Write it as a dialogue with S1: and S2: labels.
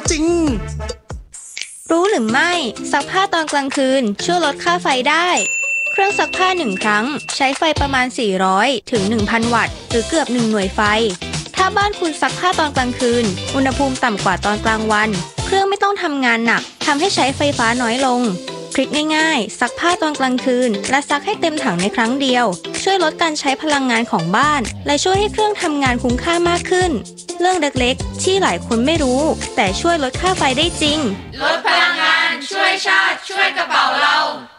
S1: จริง
S2: รู้หรือไม่ซักผ้าตอนกลางคืนช่วยลดค่าไฟได้เครื่องซักผ้า1ครั้งใช้ไฟประมาณ400ถึง 1,000 วัตต์หรือเกือบ1หน่วยไฟถ้าบ้านคุณซักผ้าตอนกลางคืนอุณหภูมิต่ำกว่าตอนกลางวันเครื่องไม่ต้องทำงานหนักทำให้ใช้ไฟฟ้าน้อยลงทริคง่ายๆซักผ้าตอนกลางคืนและซักให้เต็มถังในครั้งเดียวช่วยลดการใช้พลังงานของบ้านและช่วยให้เครื่องทำงานคุ้มค่ามากขึ้นเรื่องเล็กๆที่หลายคนไม่รู้แต่ช่วยลดค่าไฟได้จริง
S3: ลดพลังงานช่วยชาติช่วยกระเป๋าเรา